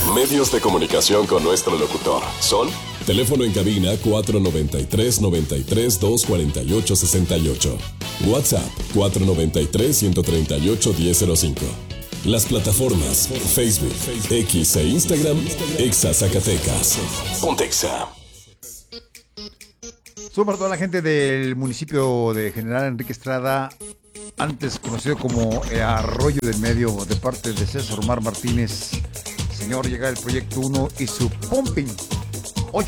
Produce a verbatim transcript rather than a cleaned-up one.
Medios de comunicación con nuestro locutor son: teléfono en cabina cuatro noventa y tres, noventa y tres, doscientos cuarenta y ocho, sesenta y ocho. WhatsApp cuatro noventa y tres, ciento treinta y ocho, diez cero cinco. Las plataformas Facebook, X e Instagram, Exa Zacatecas. Pontexa. Saludos para toda la gente del municipio de General Enrique Estrada, antes conocido como eh, Arroyo del Medio, de parte de César Omar Martínez. Señor, llega el Proyecto uno y su Pumping.